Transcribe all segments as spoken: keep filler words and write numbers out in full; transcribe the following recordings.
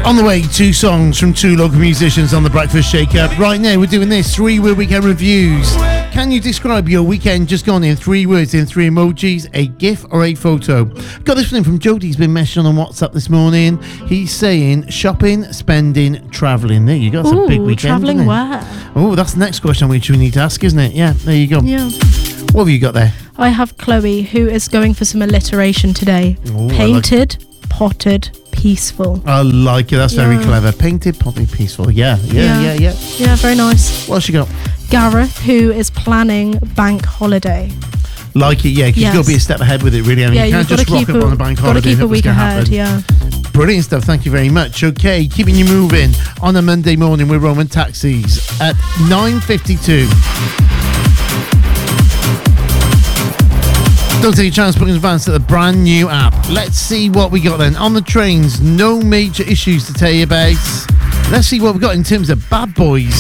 On the way, two songs from two local musicians on the Breakfast Shake-Up. Right now, we're doing this three-word weekend reviews. Can you describe your weekend just gone in three words, in three emojis, a GIF or a photo? Got this one in from Jody. He's been messaging on WhatsApp this morning. He's saying shopping, spending, travelling. There you go. That's Ooh, a big weekend. Travelling where? Oh, that's the next question which we need to ask, isn't it? Yeah, there you go. Yeah. What have you got there? I have Chloe, who is going for some alliteration today. Ooh, Painted, like potted, peaceful. I like it. That's yeah. very clever. Painted, potted, peaceful. Yeah, yeah, yeah, yeah. Yeah, yeah very nice. What's she got? Gareth, who is planning bank holiday. Like it, yeah, because yes. you've got to be a step ahead with it, really. I mean, yeah, you can't just rock up a, on a bank holiday. Got to keep a week ahead, happen. yeah. Brilliant stuff, thank you very much. Okay, keeping you moving on a Monday morning with Roman Taxis at nine fifty-two. Don't take a chance putting advance at the brand new app. Let's see what we got then. On the trains, no major issues to tell you about. Let's see what we've got in terms of bad boys.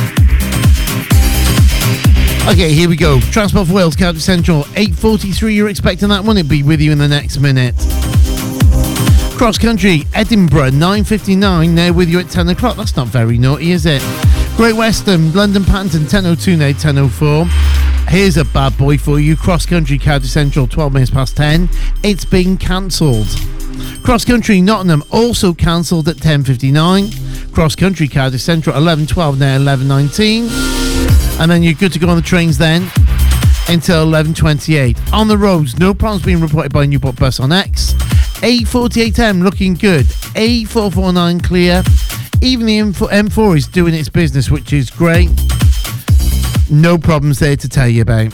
Okay, here we go. Transport for Wales, County Central, eight forty-three. You're expecting that one? It'll be with you in the next minute. Cross country, Edinburgh, nine fifty-nine. Now with you at ten o'clock. That's not very naughty, is it? Great Western, London Paddington, ten oh two now, ten oh four. Here's a bad boy for you. Cross country, County Central, twelve minutes past ten. It's been cancelled. Cross country, Nottingham, also cancelled at ten fifty-nine. Cross country, County Central, eleven twelve now, eleven nineteen. And then you're good to go on the trains then until eleven twenty-eight. On the roads, no problems being reported by Newport Bus on X. A forty-eight M looking good. A four forty-nine clear. Even the M four is doing its business, which is great. No problems there to tell you about.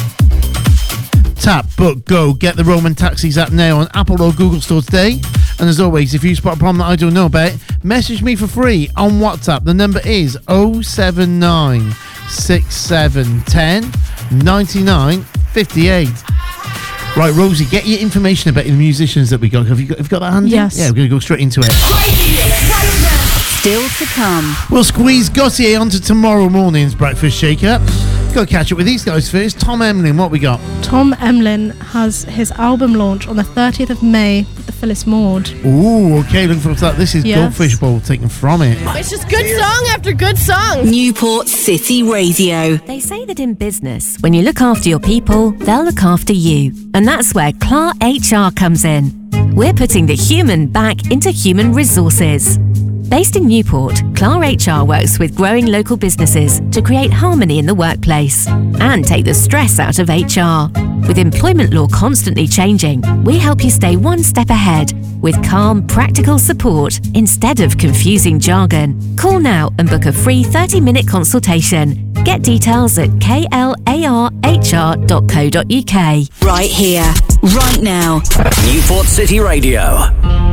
Tap, book, go. Get the Roman Taxis app now on Apple or Google Store today. And as always, if you spot a problem that I don't know about, message me for free on WhatsApp. The number is oh seven nine six seven one oh nine nine five eight. Right, Rosie, get your information about the musicians that we got. Have you got, have you got that handy? Yes. Yeah, we're going to go straight into it. Still to come. We'll squeeze Gautier onto tomorrow morning's Breakfast Shake-Up. Got to catch up with these guys first. Tom Emlyn, what we got? Tom Emlyn has his album launch on the thirtieth of May at the Phyllis Maud. Ooh, okay, looking forward to that. This is yes. Goldfish Bowl taken from it. It's just good song after good song. Newport City Radio. They say that in business, when you look after your people, they'll look after you. And that's where C L A R H R comes in. We're putting the human back into human resources. Based in Newport, C L A R H R works with growing local businesses to create harmony in the workplace and take the stress out of H R. With employment law constantly changing, we help you stay one step ahead with calm, practical support instead of confusing jargon. Call now and book a free thirty-minute consultation. Get details at k l a r h r dot co dot u k. Right here, right now. Newport City Radio.